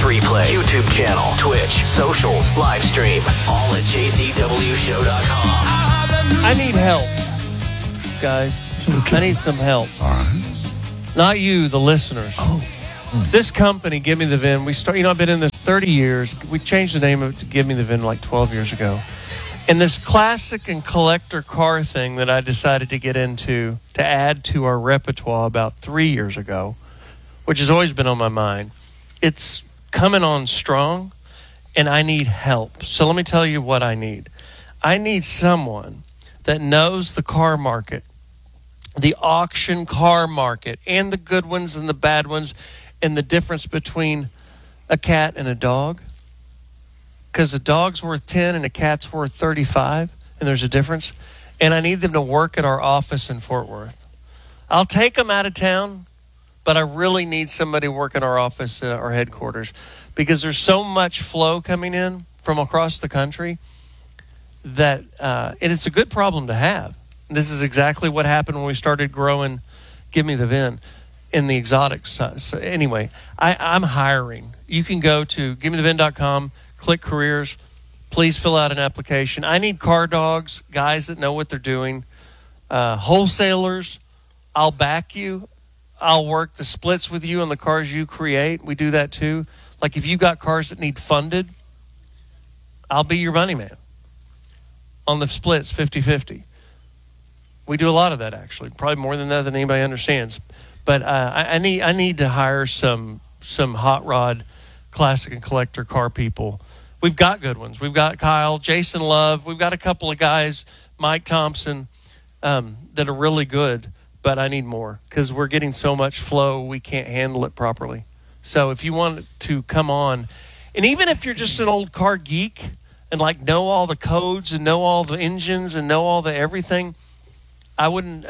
podcast, replay, YouTube channel, Twitch, socials, live stream, all at jcwshow.com. I need help, guys. I need some help. All right. Not you, the listeners. This company, Give Me the VIN, I've been in this 30 years. We changed the name of it to Give Me the VIN like 12 years ago. And this classic and collector car thing that I decided to get into to add to our repertoire about 3 years ago, which has always been on my mind, it's coming on strong, and I need help. So let me tell you what I need. I need someone that knows the car market, the auction car market, and the good ones and the bad ones, and the difference between a cat and a dog. Because a dog's worth 10 and a cat's worth 35, and there's a difference. And I need them to work at our office in Fort Worth. I'll take them out of town, but I really need somebody working our office at our headquarters, because there's so much flow coming in from across the country that and it's a good problem to have. This is exactly what happened when we started growing Give Me the VIN in the exotics. So anyway, I'm hiring. You can go to givemethevin.com, click careers. Please fill out an application. I need car dogs, guys that know what they're doing. Wholesalers, I'll back you. I'll work the splits with you on the cars you create. We do that too. Like if you got cars that need funded, I'll be your money man on the splits 50-50. We do a lot of that, actually, probably more than that than anybody understands. But I need to hire some hot rod classic and collector car people. We've got good ones. We've got Kyle, Jason Love. We've got a couple of guys, Mike Thompson, that are really good. But I need more, because we're getting so much flow, we can't handle it properly. So if you want to come on, and even if you're just an old car geek and like know all the codes and know all the engines and know all the everything, I would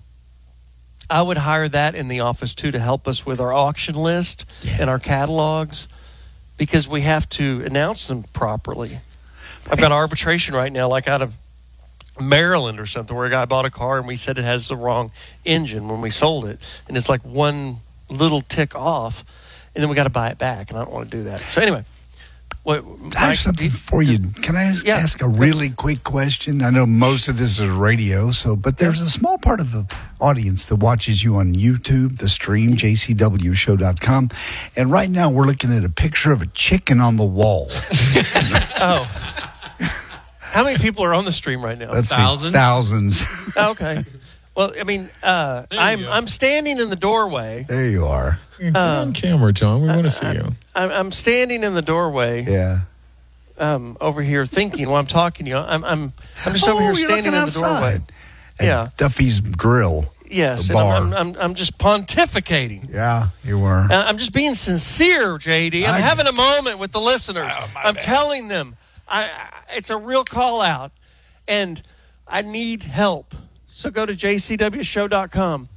hire that in the office too, to help us with our auction list and our catalogs, because we have to announce them properly. I've got arbitration right now, like out of Maryland or something, where a guy bought a car and we said it has the wrong engine when we sold it, and it's like one little tick off, and then we got to buy it back, and I don't want to do that. So anyway, I have something for you. Can I ask a really quick question? I know most of this is radio, but there's a small part of the audience that watches you on YouTube, the stream, jcwshow.com, and right now we're looking at a picture of a chicken on the wall. Oh. How many people are on the stream right now? Thousands. Okay. Well, I mean, I'm standing in the doorway. There you are. Get on camera, John. We want to see you. I'm standing in the doorway. Yeah. Over here thinking while I'm talking to you. I'm just over here standing in the doorway. At Duffy's Grill. Yes, and I'm just pontificating. Yeah, you were. I'm just being sincere, JD. I'm having a moment with the listeners. I'm telling them it's a real call out, and I need help. So go to jcwshow.com.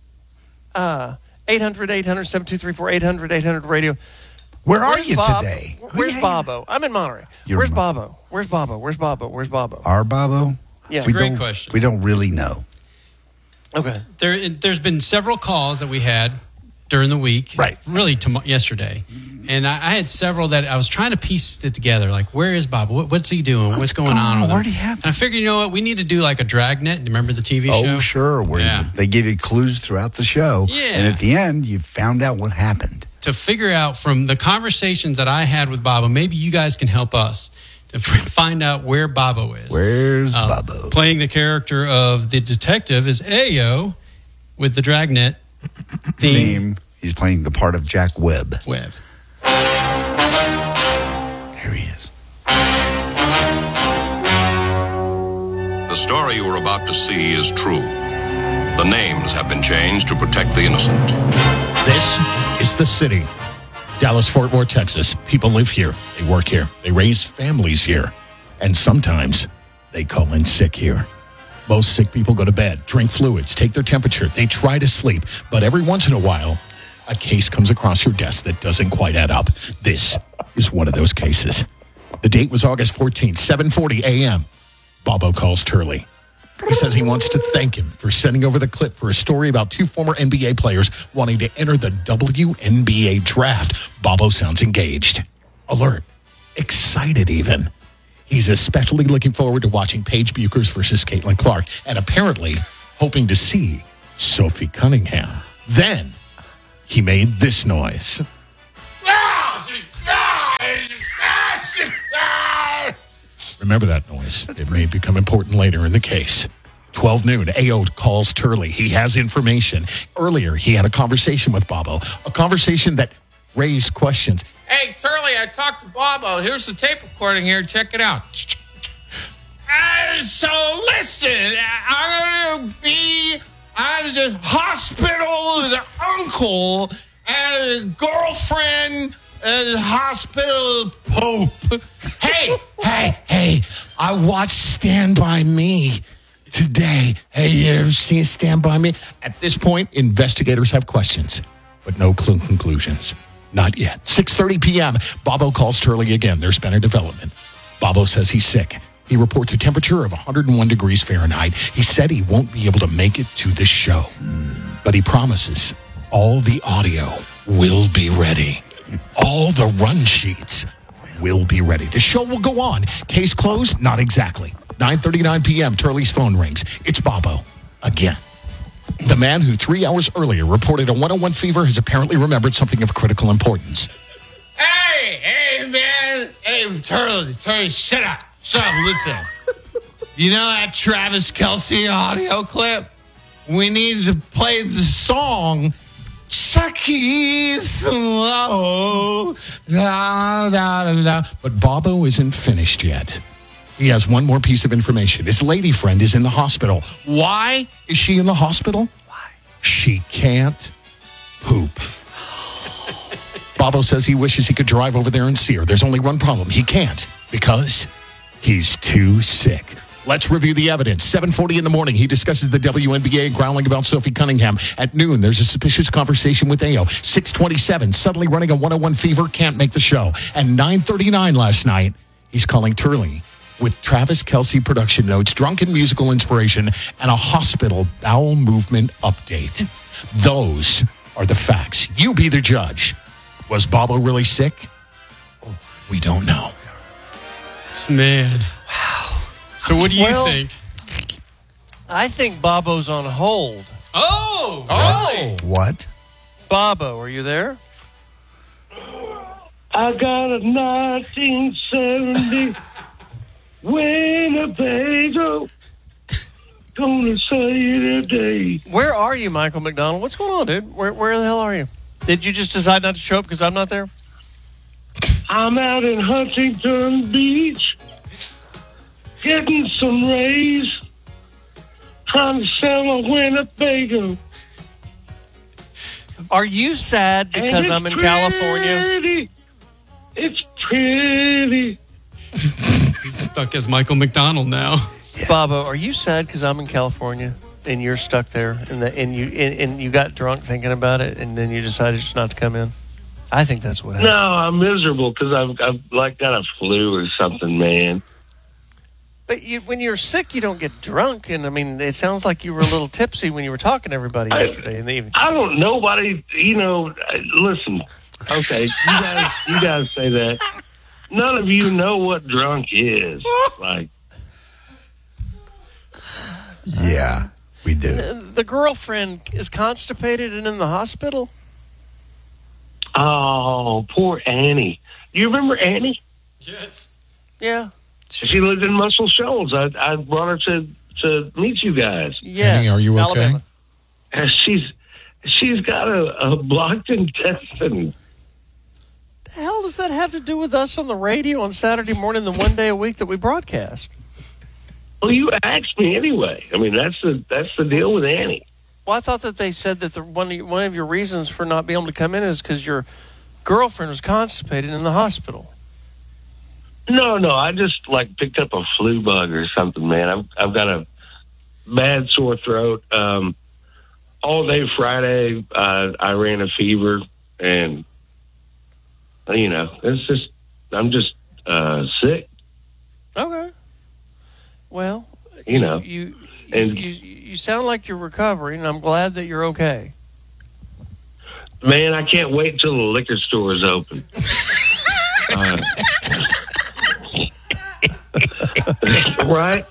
800-800-7234, 800-800-radio. Where are you today? Where's Bobo? I'm in Monterey. Where's Bobo? Where's Bobo? Where's Bobo? Where's Bobo? Our Bobo? Yeah. Great question. We don't really know. Okay. There's been several calls that we had during the week. Right. Really yesterday. And I had several that I was trying to piece it together. Like, where is Bob? What's he doing? What's going on with him? Where do you have? And I figured, you know what? We need to do like a Dragnet. Remember the TV show? Oh, sure. Where they give you clues throughout the show. Yeah. And at the end, you found out what happened. To figure out from the conversations that I had with Bobo, maybe you guys can help us to find out where Bobo is. Where's Bobo? Playing the character of the detective is Ayo with the Dragnet theme. He's playing the part of Jack Webb. Here he is. The story you are about to see is true. The names have been changed to protect the innocent. This is the city. Dallas-Fort Worth, Texas. People live here. They work here. They raise families here. And sometimes they call in sick here. Most sick people go to bed, drink fluids, take their temperature. They try to sleep. But every once in a while, a case comes across your desk that doesn't quite add up. This is one of those cases. The date was August 14th, 7:40 a.m. Bobo calls Turley. He says he wants to thank him for sending over the clip for a story about 2 former NBA players wanting to enter the WNBA draft. Bobo sounds engaged, alert, excited even. He's especially looking forward to watching Paige Buchers versus Caitlin Clark and apparently hoping to see Sophie Cunningham. Then he made this noise. Remember that noise. It may become important later in the case. 12 noon, AO calls Turley. He has information. Earlier, he had a conversation with Bobo, a conversation that raised questions. Hey, Turley, I talked to Bobo. Here's the tape recording here. Check it out. So listen, I'm going to be at the hospital with an uncle and a girlfriend at the hospital pope. Hey, I watched Stand By Me today. Hey, you ever seen Stand By Me? At this point, investigators have questions, but no conclusions. Not yet. 6:30 p.m., Bobo calls Turley again. There's been a development. Bobo says he's sick. He reports a temperature of 101 degrees Fahrenheit. He said he won't be able to make it to the show. But he promises all the audio will be ready. All the run sheets will be ready. The show will go on. Case closed? Not exactly. 9:39 p.m., Turley's phone rings. It's Bobo again. The man who 3 hours earlier reported a 101 fever has apparently remembered something of critical importance. Hey, man. Hey, Turley, shut up. Listen. You know that Travis Kelce audio clip? We need to play the song Chucky Slow. But Bobo isn't finished yet. He has one more piece of information. His lady friend is in the hospital. Why is she in the hospital? Why? She can't poop. Bobo says he wishes he could drive over there and see her. There's only one problem. He can't because he's too sick. Let's review the evidence. 7:40 in the morning, he discusses the WNBA growling about Sophie Cunningham. At noon, there's a suspicious conversation with AO. 6:27, suddenly running a 101 fever, can't make the show. And 9:39 last night, he's calling Turley with Travis Kelce production notes, drunken musical inspiration, and a hospital bowel movement update. Those are the facts. You be the judge. Was Bobo really sick? We don't know. It's mad. Wow. So what do you think? I think Bobo's on hold. Oh! Really? What? Bobo, are you there? I got a 1970 Winnebago. Gonna say it today. Where are you, Michael McDonald? What's going on, dude? Where the hell are you? Did you just decide not to show up because I'm not there? I'm out in Huntington Beach, getting some rays, trying to sell a Winnebago. Are you sad because I'm in California? It's pretty. He's stuck as Michael McDonald now. Yeah. Bobo, are you sad because I'm in California and you're stuck there and you got drunk thinking about it and then you decided just not to come in? I think that's what happened. No, I'm miserable because I've like got a flu or something, man. But when you're sick, you don't get drunk. And, I mean, it sounds like you were a little tipsy when you were talking to everybody yesterday in the evening. I don't know. Nobody, listen. Okay, you guys say that. None of you know what drunk is. Like, yeah, we do. The girlfriend is constipated and in the hospital? Oh, poor Annie. Do you remember Annie? Yes. Yeah. She lived in Muscle Shoals. I brought her to meet you guys. Yeah. Annie, are you okay? Alabama. And she's got a blocked intestine. The hell does that have to do with us on the radio on Saturday morning, the one day a week that we broadcast? Well, you asked me anyway. I mean, that's the deal with Annie. Well, I thought that they said that one of your reasons for not being able to come in is because your girlfriend was constipated in the hospital. No, I just picked up a flu bug or something, man. I've got a bad sore throat. All day Friday, I ran a fever, and it's just I'm just sick. Okay. Well, And you sound like you're recovering, and I'm glad that you're okay. man, I can't wait until the liquor store is open. Right?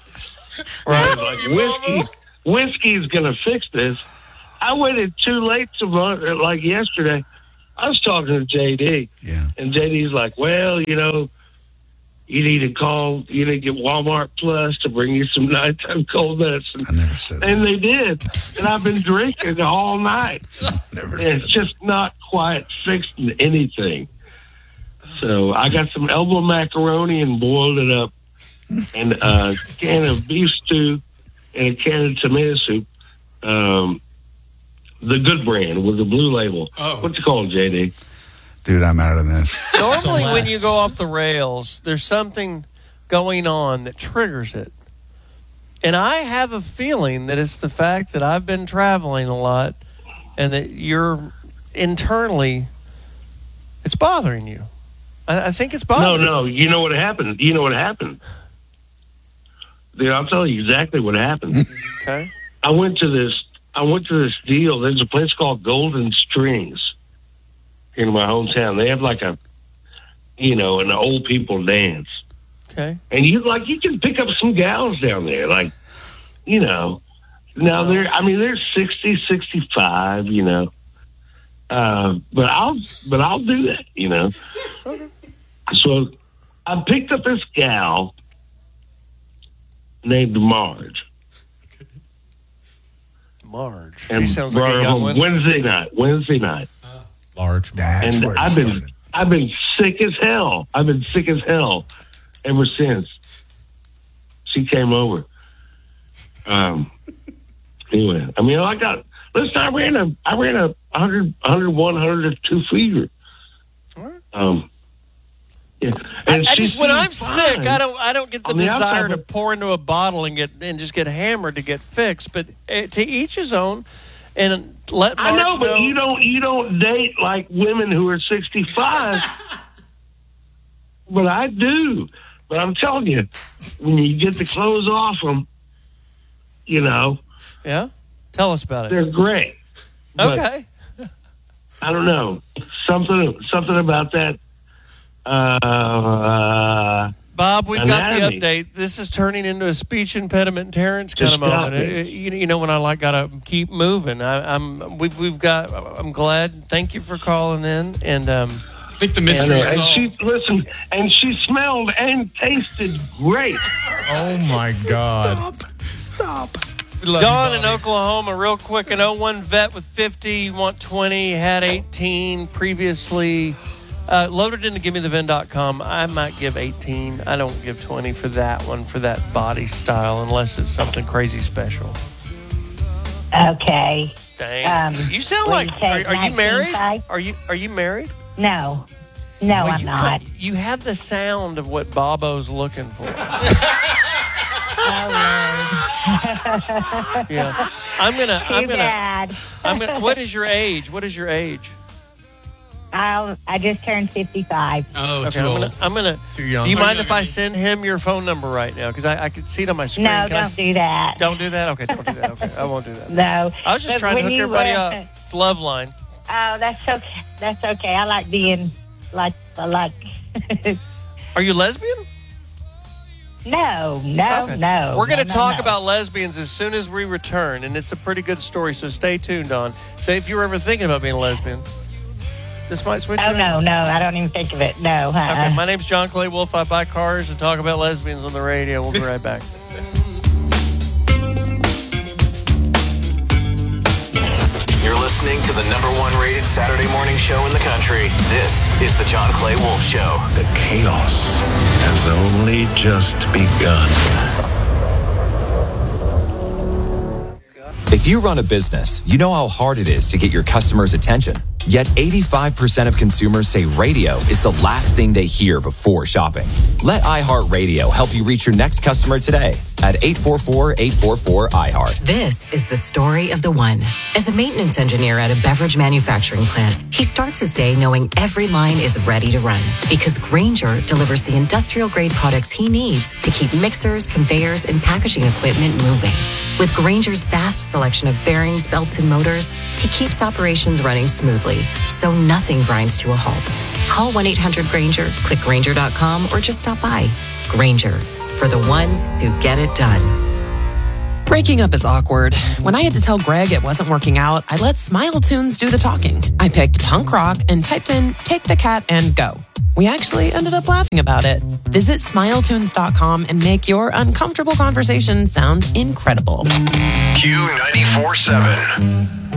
Like whiskey's gonna fix this. I waited too late like yesterday. I was talking to JD, and JD's like, "Well, you know, you need to get Walmart Plus to bring you some nighttime cold nuts." I never said that. And they did, and I've been drinking all night. It's just not quite fixing anything. So I got some elbow macaroni and boiled it up, and a can of beef stew, and a can of tomato soup. The good brand with the blue label. Oh. What's it called, JD? Dude, I'm out of this. Normally when you go off the rails, there's something going on that triggers it. And I have a feeling that it's the fact that I've been traveling a lot and that you're internally, it's bothering you. I think it's bothering you. No, you know what happened? Dude, I'll tell you exactly what happened. Okay. I went to this deal. There's a place called Golden Strings here in my hometown. They have like an old people dance. Okay. And you can pick up some gals down there, like, you know. Now they're 60, 65, you know. But I'll do that, you know. So I picked up this gal named Marge. And she sounds brought like a her young home one. Wednesday night. Large. That's And where it I've started. been sick as hell. Ever since she came over. Anyway, I mean, I ran a 100, 101, 102 feeder. Yeah. And when I'm sick, I don't get the desire to outside, pour into a bottle and just get hammered to get fixed. But to each his own, and let Marge I know, but you don't date like women who are 65. But I do. But I'm telling you, when you get the clothes off them, you know. Yeah? Tell us about it. They're great. Okay. I don't know. Something about that. Bob, we've anatomy. got the update. This is turning into a speech impediment Terrence kind of moment. You know when I gotta keep moving. I'm glad. Thank you for calling in, and I think the mystery is solved. And she smelled and tasted great. Oh my God! Stop. Don in Oklahoma, real quick, an 01 vet with 50, you want 20, had 18 previously. Loaded into GimmeTheVin.com. I might give 18. I don't give 20 for that one, for that body style, unless it's something crazy special. Okay. Dang. You sound like, are you married? Are you married? No, I'm not. You have the sound of what Bobo's looking for. Oh, Lord. Yeah. I'm gonna. What is your age? I just turned 55. Oh, okay, too old. I'm gonna. Too young. Do you mind if I send him your phone number right now? Because I could see it on my screen. No, don't do that. Don't do that? Okay, don't do that. Okay, I won't do that. No. I was just trying to hook everybody up. It's Loveline. Oh, that's okay. That's okay. I like being like. Are you lesbian? No. Okay. We're going to talk about lesbians as soon as we return, and it's a pretty good story, so stay tuned on. Say if you're ever thinking about being a lesbian. This might switch. Oh, no, I don't even think of it. No. Okay, my name's John Clay Wolf. I buy cars and talk about lesbians on the radio. We'll be right back. You're listening to the #1 rated Saturday morning show in the country. This is the John Clay Wolf Show. The chaos has only just begun. If you run a business, you know how hard it is to get your customers' attention. Yet 85% of consumers say radio is the last thing they hear before shopping. Let iHeartRadio help you reach your next customer today. at 844-844-IHEART. This is the story of the one. As a maintenance engineer at a beverage manufacturing plant, he starts his day knowing every line is ready to run because Grainger delivers the industrial-grade products he needs to keep mixers, conveyors, and packaging equipment moving. With Grainger's vast selection of bearings, belts, and motors, he keeps operations running smoothly, so nothing grinds to a halt. Call 1-800-GRAINGER, click Grainger.com, or just stop by. Grainger, for the ones who get it done. Breaking up is awkward. When I had to tell Greg it wasn't working out, I let Smile Tunes do the talking. I picked punk rock and typed in Take the Cat and Go. We actually ended up laughing about it. Visit smiletunes.com and make your uncomfortable conversation sound incredible. Q94.7.